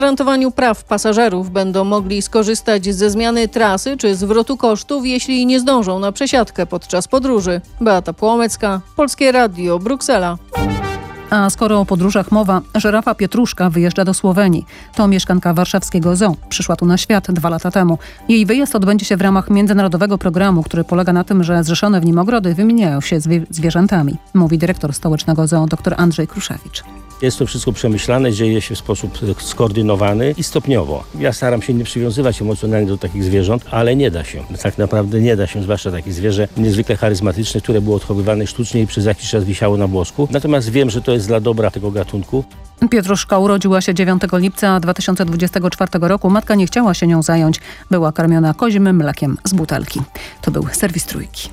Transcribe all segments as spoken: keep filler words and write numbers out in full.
gwarantowaniu praw pasażerów będą mogli skorzystać ze zmiany trasy czy zwrotu kosztów, jeśli nie zdążą na przesiadkę podczas podróży. Beata Płomecka, Polskie Radio, Bruksela. A skoro o podróżach mowa, żyrafa Pietruszka wyjeżdża do Słowenii. To mieszkanka warszawskiego zoo. Przyszła tu na świat dwa lata temu. Jej wyjazd odbędzie się w ramach międzynarodowego programu, który polega na tym, że zrzeszone w nim ogrody wymieniają się zwie- zwierzętami. Mówi dyrektor stołecznego zoo dr Andrzej Kruszewicz. Jest to wszystko przemyślane, dzieje się w sposób skoordynowany i stopniowo. Ja staram się nie przywiązywać emocjonalnie do takich zwierząt, ale nie da się. Tak naprawdę nie da się, zwłaszcza takie zwierzę niezwykle charyzmatyczne, które było odchowywane sztucznie i przez jakiś czas wisiało na włosku. Natomiast wiem, że to jest dla dobra tego gatunku. Pietruszka urodziła się dziewiątego lipca dwa tysiące dwudziestego czwartego roku. Matka nie chciała się nią zająć. Była karmiona kozim mlekiem z butelki. To był serwis Trójki.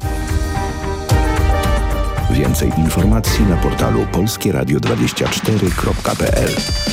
Więcej informacji na portalu polskie radio dwadzieścia cztery kropka p l.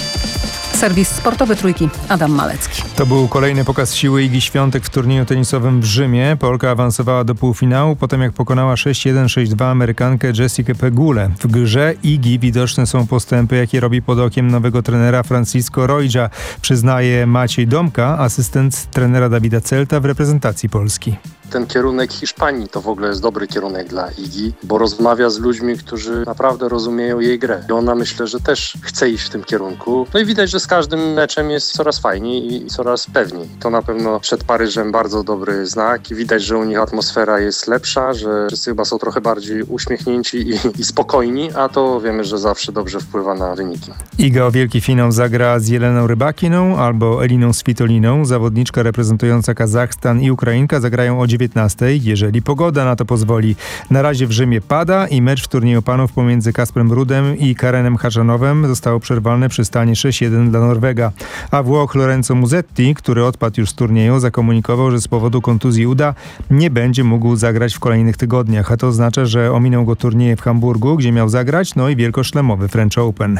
Serwis sportowy Trójki, Adam Malecki. To był kolejny pokaz siły Igi Świątek w turnieju tenisowym w Rzymie. Polka awansowała do półfinału, potem jak pokonała sześć jeden sześć dwa Amerykankę Jessikę Pegulę. W grze Igi widoczne są postępy, jakie robi pod okiem nowego trenera Francisco Roija, przyznaje Maciej Domka, asystent trenera Dawida Celta w reprezentacji Polski. Ten kierunek Hiszpanii to w ogóle jest dobry kierunek dla Igi, bo rozmawia z ludźmi, którzy naprawdę rozumieją jej grę. I ona, myślę, że też chce iść w tym kierunku. No i widać, że z każdym meczem jest coraz fajniej i coraz pewniej. To na pewno przed Paryżem bardzo dobry znak. I widać, że u nich atmosfera jest lepsza, że wszyscy chyba są trochę bardziej uśmiechnięci i, i spokojni, a to wiemy, że zawsze dobrze wpływa na wyniki. Iga o wielki finał zagra z Jeleną Rybakiną albo Eliną Svitoliną. Zawodniczka reprezentująca Kazachstan i Ukrainka zagrają o dziewiętnastej, jeżeli pogoda na to pozwoli. Na razie w Rzymie pada i mecz w turnieju panów pomiędzy Kasprem Rudem i Karenem Harzanowem zostało przerwane przy stanie sześć jeden dla Norwega. A Włoch Lorenzo Musetti, który odpadł już z turnieju, zakomunikował, że z powodu kontuzji uda nie będzie mógł zagrać w kolejnych tygodniach, a to oznacza, że ominął go turnieje w Hamburgu, gdzie miał zagrać, no i wielkoszlemowy French Open.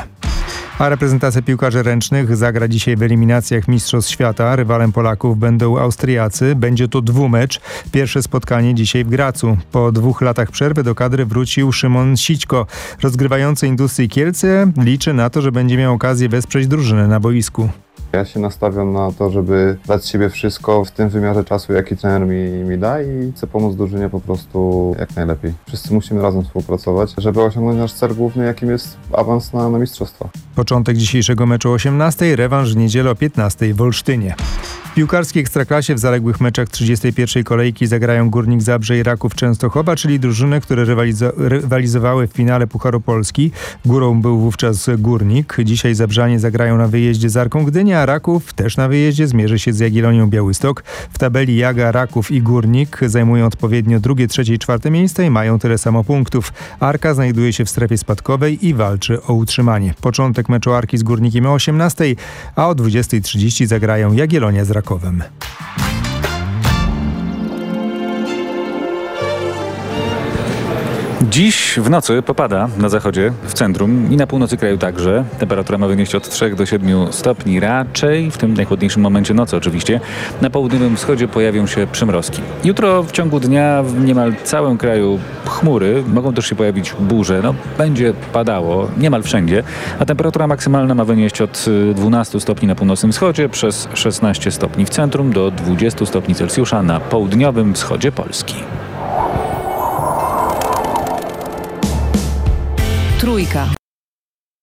A reprezentacja piłkarzy ręcznych zagra dzisiaj w eliminacjach Mistrzostw Świata. Rywalem Polaków będą Austriacy. Będzie to dwumecz. Pierwsze spotkanie dzisiaj w Gracu. Po dwóch latach przerwy do kadry wrócił Szymon Sićko. Rozgrywający Industrii Kielce liczy na to, że będzie miał okazję wesprzeć drużynę na boisku. Ja się nastawiam na to, żeby dać z siebie wszystko w tym wymiarze czasu, jaki trener mi, mi da i chcę pomóc drużynie po prostu jak najlepiej. Wszyscy musimy razem współpracować, żeby osiągnąć nasz cel główny, jakim jest awans na, na mistrzostwa. Początek dzisiejszego meczu o osiemnastej, rewanż w niedzielę o piętnastej w Olsztynie. W piłkarskiej Ekstraklasie w zaległych meczach trzydziestej pierwszej kolejki zagrają Górnik Zabrze i Raków Częstochowa, czyli drużyny, które rywalizo- rywalizowały w finale Pucharu Polski. Górą był wówczas Górnik. Dzisiaj Zabrzanie zagrają na wyjeździe z Arką Gdynia, a Raków też na wyjeździe zmierzy się z Jagiellonią Białystok. W tabeli Jaga, Raków i Górnik zajmują odpowiednio drugie, trzecie i czwarte miejsce i mają tyle samo punktów. Arka znajduje się w strefie spadkowej i walczy o utrzymanie. Początek meczu Arki z Górnikiem o osiemnastej, a o dwudziestej trzydzieści zagrają Jagiellonia z Rakowem. Dziś w nocy popada na zachodzie, w centrum i na północy kraju także. Temperatura ma wynieść od trzech do siedmiu stopni raczej, w tym najchłodniejszym momencie nocy oczywiście. Na południowym wschodzie pojawią się przymrozki. Jutro w ciągu dnia w niemal całym kraju chmury, mogą też się pojawić burze. No, będzie padało niemal wszędzie, a temperatura maksymalna ma wynieść od dwunastu stopni na północnym wschodzie, przez szesnaście stopni w centrum do dwudziestu stopni Celsjusza na południowym wschodzie Polski. Trójka.